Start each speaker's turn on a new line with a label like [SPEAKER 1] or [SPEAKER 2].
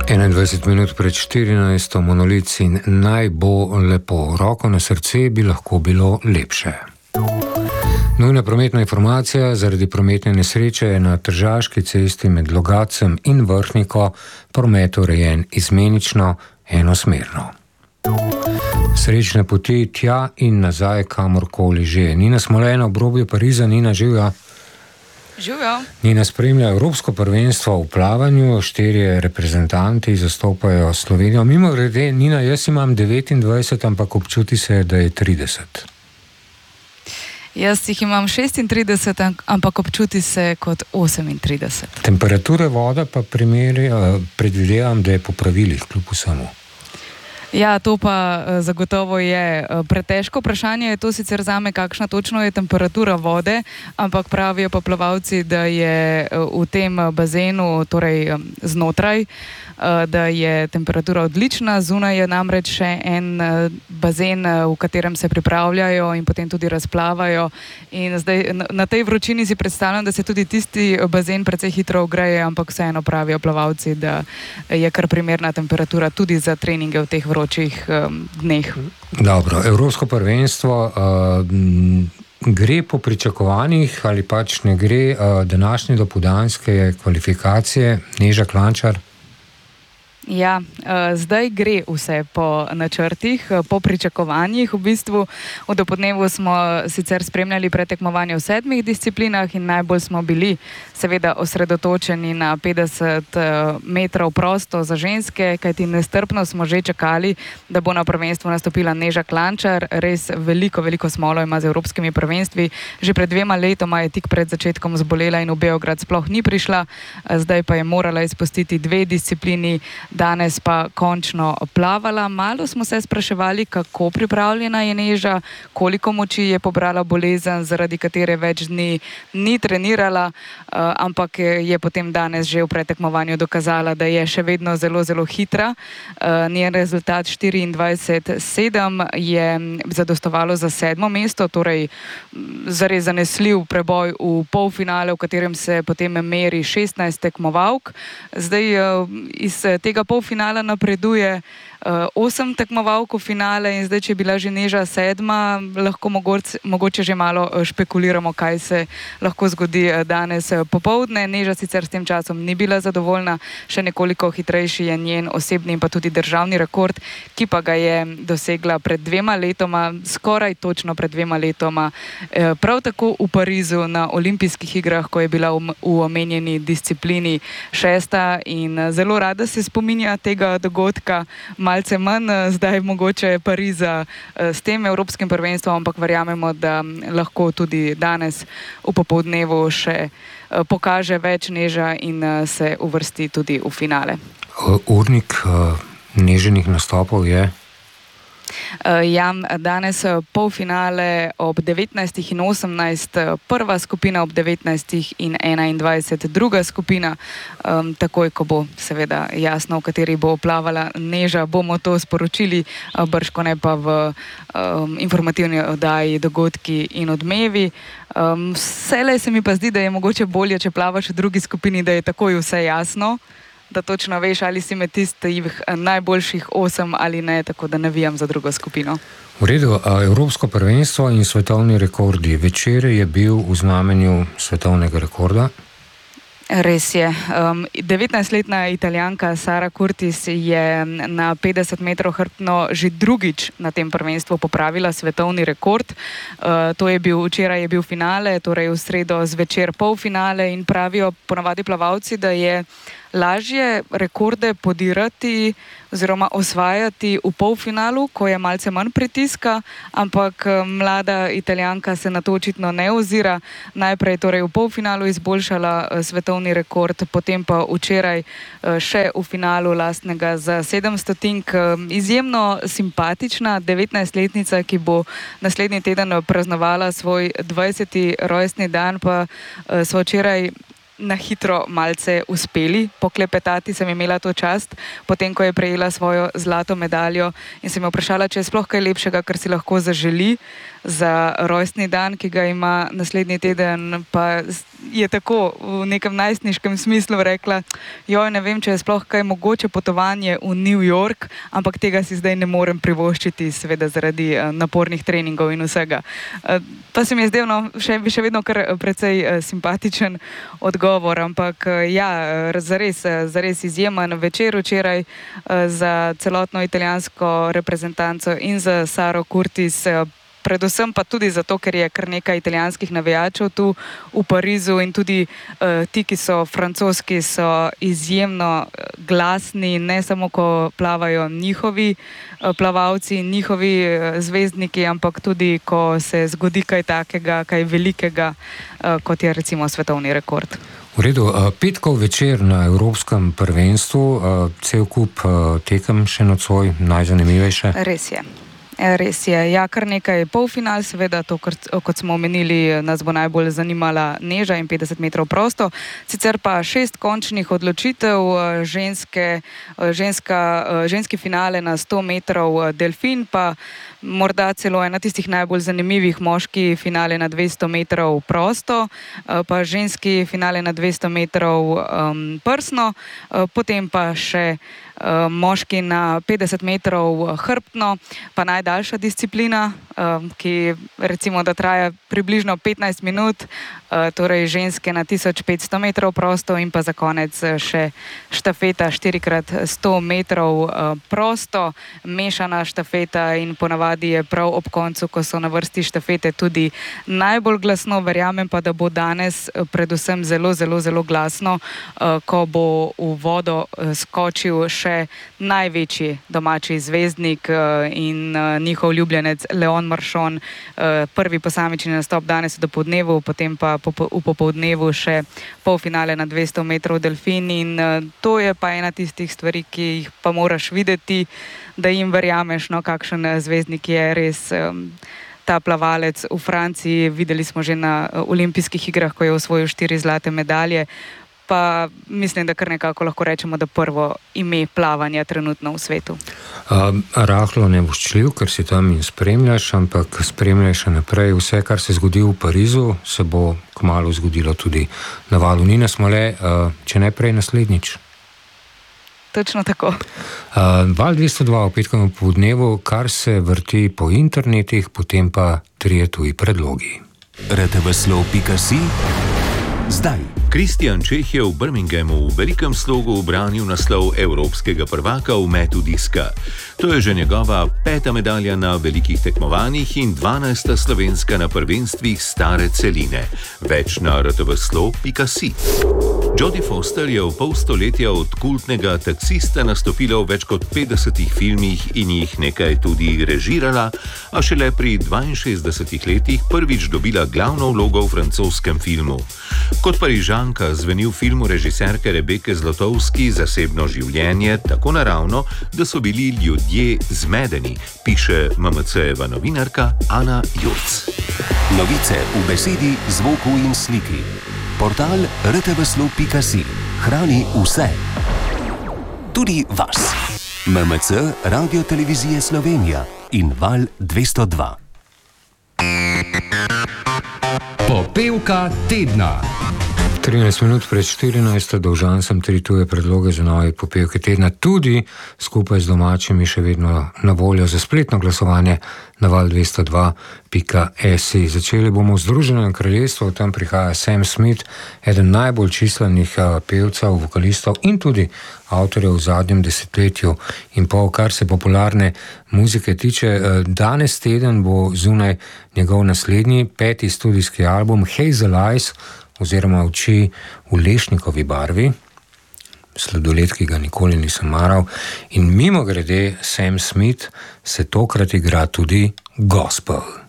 [SPEAKER 1] 21 minut pred 14. Monolic in naj bo lepo. Roko na srce bi lahko bilo lepše. Nujna prometna informacija: zaradi prometne nesreče je na Tržaški cesti med Logacem in Vrhniko promet urejen izmenično, enosmerno. Srečne poti tja in nazaj, kamorkoli že. Nina Smole na obrobju Pariza. Nina, živja.
[SPEAKER 2] Živijo.
[SPEAKER 1] Nina spremlja Evropsko prvenstvo v plavanju, 4 reprezentanti zastopajo Slovenijo. Mimogrede, Nina, jaz imam 29, ampak občuti se, da je 30.
[SPEAKER 2] Jaz jih imam 36, ampak občuti se kot 38.
[SPEAKER 1] Temperature vode pa predvidevam, da je po pravilih, kljub vsemu.
[SPEAKER 2] Ja, to pa zagotovo je pretežko vprašanje. Je to sicer zame, kakšna točno je temperatura vode, ampak pravijo pa plavalci, da je v tem bazenu, torej znotraj, da je temperatura odlična. Zunaj je namreč še en bazen, v katerem se pripravljajo in potem tudi razplavajo. In zdaj na tej vročini si predstavljam, da se tudi tisti bazen precej hitro ogreje, ampak vseeno pravijo plavalci, da je kar primerna temperatura tudi za treninge v teh vročih dneh.
[SPEAKER 1] Dobro, Evropsko prvenstvo gre po pričakovanjih ali pač ne gre? Današnje dopoldanske kvalifikacije, Neža Klančar.
[SPEAKER 2] Ja, zdaj gre vse po načrtih, po pričakovanjih. V bistvu v dopoldnevu smo sicer spremljali pretekmovanje v 7 disciplinah in najbolj smo bili seveda osredotočeni na 50 metrov prosto za ženske, kajti nestrpno smo že čakali, da bo na prvenstvu nastopila Neža Klančar. Res veliko smolo ima z evropskimi prvenstvi. Že pred 2 letoma je tik pred začetkom zbolela in v Beograd sploh ni prišla. Zdaj pa je morala izpustiti 2 disciplini, danes pa končno plavala. Malo smo se spraševali, kako pripravljena je Neža, koliko moči je pobrala bolezen, zaradi katere več dni ni trenirala, ampak je potem danes že v pretekmovanju dokazala, da je še vedno zelo hitra. Njen rezultat 24:7 je zadostovalo za 7. mesto, torej zares zanesljiv preboj v polfinale, v katerem se potem meri 16 tekmovalk. Zdaj iz tega polfinala napreduje 8 tekmovalk v finale in zdaj, če je bila že Neža 7, lahko mogoče že malo špekuliramo, kaj se lahko zgodi danes popoldne. Neža sicer s tem časom ni bila zadovoljna, še nekoliko hitrejši je njen osebni in pa tudi državni rekord, ki pa ga je dosegla pred 2 letoma, skoraj točno pred 2 letoma, prav tako v Parizu na olimpijskih igrah, ko je bila v omenjeni disciplini 6. in zelo rada se spominja tega dogodka, malce manj zdaj mogoče Pariza s tem evropskim prvenstvom, ampak verjamemo, da lahko tudi danes v popoldnevu še pokaže več Neža in se uvrsti tudi v finale.
[SPEAKER 1] Urnik Nežinih nastopov je?
[SPEAKER 2] Ja, danes polfinale ob 19:18, prva skupina ob 19:21, druga skupina, takoj, ko bo seveda jasno, v kateri bo plavala Neža, bomo to sporočili, bržkone pa v informativni oddaji Dogodki in odmevi. Vselej se mi pa zdi, da je mogoče bolje, če plavaš v drugi skupini, da je takoj vse jasno, da točno veš, ali si med tistih najboljših 8 ali ne, tako da navijam za drugo skupino.
[SPEAKER 1] V redu, Evropsko prvenstvo in svetovni rekordi. Večer je bil v znamenju svetovnega rekorda.
[SPEAKER 2] Res je. 19-letna Italijanka Sara Curtis je na 50 metrov hrbtno že drugič na tem prvenstvu popravila svetovni rekord. Včeraj je bil finale, torej v sredo zvečer polfinale, in pravijo ponavadi plavalci, da je lažje rekorde podirati oziroma osvajati v polfinalu, ko je malce manj pritiska, ampak mlada Italijanka se na to očitno ne ozira. Najprej torej v polfinalu izboljšala svetovni rekord, potem pa včeraj še v finalu lastnega za 7 stotink. Izjemno simpatična 19-letnica, ki bo naslednji teden praznovala svoj 20. rojstni dan, pa so včeraj na hitro malce uspeli poklepetati. Sem imela to čast, potem ko je prejela svojo zlato medaljo, in sem jo vprašala, če je sploh kaj lepšega, kar si lahko zaželi. za rojstni dan, ki ga ima naslednji teden, pa je tako v nekem najstniškem smislu rekla, joj, ne vem, če je sploh kaj mogoče potovanje v New York, ampak tega si zdaj ne morem privoščiti, seveda zaradi napornih treningov in vsega. Pa se mi je zdel, še vedno kar precej simpatičen odgovor, ampak ja, zares izjemen večer včeraj za celotno italijansko reprezentanco in za Saro Curtis, predvsem pa tudi zato, ker je kar nekaj italijanskih navijačev tu v Parizu in tudi ti, ki so francoski, so izjemno glasni, ne samo, ko plavajo njihovi plavalci in njihovi zvezdniki, ampak tudi, ko se zgodi kaj takega, kaj velikega, kot je recimo svetovni rekord.
[SPEAKER 1] V redu, petkov večer na Evropskem prvenstvu, cel kup tekem še nocoj, najzanimivejše?
[SPEAKER 2] Res je. Res je, ja, kar nekaj polfinal, seveda to, kot smo omenili, nas bo najbolj zanimala Neža in 50 metrov prosto, sicer pa 6 končnih odločitev, ženski finale na 100 metrov delfin, pa morda celo ena tistih najbolj zanimivih, moški finale na 200 metrov prosto, pa ženski finale na 200 metrov prsno, potem pa še moški na 50 metrov hrbtno, pa najdaljša disciplina, ki recimo, da traja približno 15 minut, torej ženske na 1500 metrov prosto in pa za konec še štafeta 4x100 metrov prosto, mešana štafeta in ponavadi je prav ob koncu, ko so na vrsti štafete, tudi najbolj glasno. Verjamem pa, da bo danes predvsem zelo glasno, ko bo v vodo skočil še največji domači zvezdnik in njihov ljubljenec Leon Marchon, prvi posamični nastop danes v dopoldnevu, potem pa v popoldnevu še polfinale na 200 metrov delfin in to je pa ena tistih stvari, ki jih pa moraš videti, da jim verjameš, kakšen zvezdnik je res ta plavalec v Franciji. Videli smo že na olimpijskih igrah, ko je osvojil 4 zlate medalje, pa mislim, da kar nekako lahko rečemo, da prvo ime plavanja trenutno v svetu.
[SPEAKER 1] Rahlo nevoščljiv, ker si tam in spremljaš, ampak spremljaj še naprej. Vse, kar se zgodi v Parizu, se bo kmalu zgodilo tudi na Valu. Nina Smole, če ne prej naslednjič.
[SPEAKER 2] Točno tako.
[SPEAKER 1] Val 202 v petkovem popoldnevu, kar se vrti po internetih, potem pa 3 tuji predlogi.
[SPEAKER 3] rtvslo.si zdaj. Kristjan Čeh je v Birminghamu v velikem slogu ubranil naslov evropskega prvaka v metu diska. To je že njegova 5. medalja na velikih tekmovanjih in 12. slovenska na prvenstvih stare celine. Več na rtvslo.si. Jodie Foster je v pol stoletja od kultnega taksista nastopila v več kot 50 filmih in jih nekaj tudi režirala, a šele pri 62 letih prvič dobila glavno vlogo v francoskem filmu. Kot Parižanka zveni v filmu režiserke Rebeke Zlotovski Zasebno življenje tako naravno, da so bili ljudje zmedeni, piše MMC-jeva novinarka Ana Jurc. Novice v besedi, zvoku in sliki. Portal rtvslo.si hrani vse. Tudi vas. MMC, Radio Televizije Slovenija in Val 202.
[SPEAKER 4] Popevka tedna.
[SPEAKER 1] 13 minut pred 14. dolžan sem 3 tuje predloge za nove popevke tedna, tudi skupaj z domačimi še vedno na voljo za spletno glasovanje na val202.si. Začeli bomo v Združenem kraljestvu, tam prihaja Sam Smith, eden najbolj čislanih pevcev, vokalistov in tudi avtorjev v zadnjem desetletju in pol, kar se popularne muzike tiče. Danes teden bo zunaj njegov naslednji 5. studijski album Hazel Eyes, oziroma Oči v lešnikovi barvi, sladoled, ki ga nikoli nisem maral. In mimogrede, Sam Smith se tokrat igra tudi gospel.